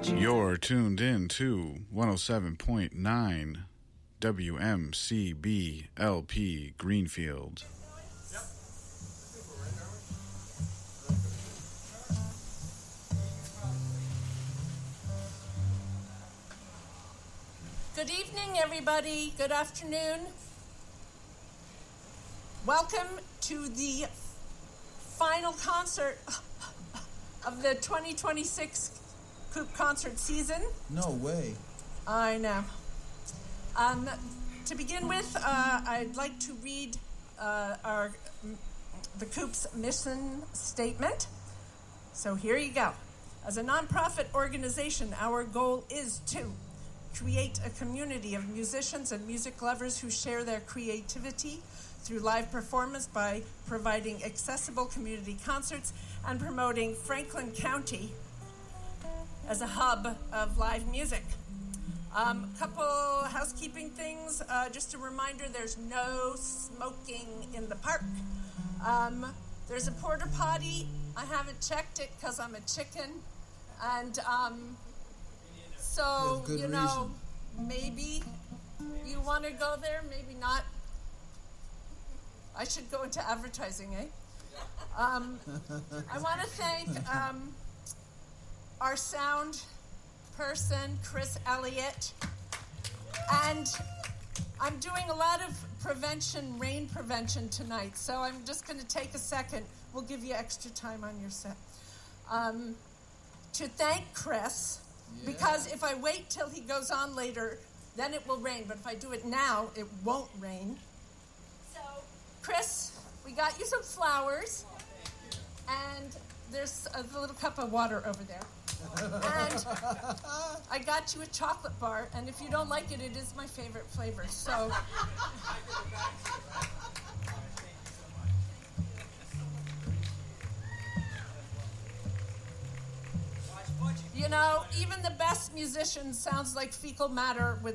You're tuned in to 107.9 WMCB LP Greenfield. Good evening, everybody. Good afternoon. Welcome to the final concert of the 2026 Coop concert season. No way. I know. To begin with, I'd like to read the Coop's mission statement. So here you go. As a nonprofit organization, our goal is to create a community of musicians and music lovers who share their creativity through live performance by providing accessible community concerts and promoting Franklin County as a hub of live music. Couple housekeeping things. Just a reminder, there's no smoking in the park. There's a porta potty. I haven't checked it because I'm a chicken. And so, you know, maybe you want to go there, maybe not. I should go into advertising, eh? I want to thank our sound person, Chris Elliott. And I'm doing a lot of rain prevention tonight, so I'm just going to take a second. We'll give you extra time on your set. To thank Chris, because if I wait till he goes on later, then it will rain. But if I do it now, it won't rain. So, Chris, we got you some flowers, and there's a little cup of water over there. And I got you a chocolate bar, and if you don't like it, it is my favorite flavor. So, you know, even the best musician sounds like fecal matter with